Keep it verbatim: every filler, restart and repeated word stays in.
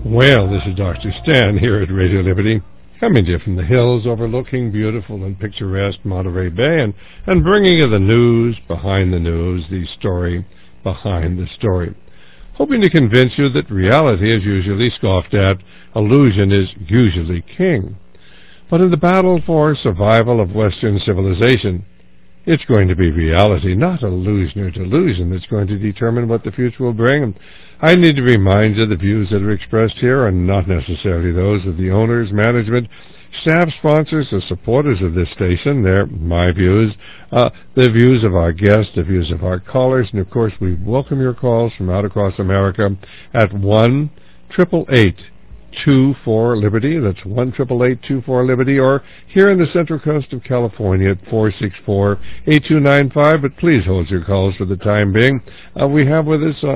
Well, this is Doctor Stan here at Radio Liberty, coming to you from the hills overlooking beautiful and picturesque Monterey Bay and, and bringing you the news behind the news, the story behind the story. Hoping to convince you that reality is usually scoffed at, illusion is usually king. But in the battle for survival of Western civilization, it's going to be reality, not illusion or delusion, that's going to determine what the future will bring. I need to remind you the views that are expressed here are not necessarily those of the owners, management, staff, sponsors, or supporters of this station. They're my views, uh, the views of our guests, the views of our callers, and of course we welcome your calls from out across America at one triple eight two four Liberty. That's one triple eight two four Liberty, or here in the Central Coast of California at four six four eight two nine five. But please hold your calls for the time being. Uh, we have with us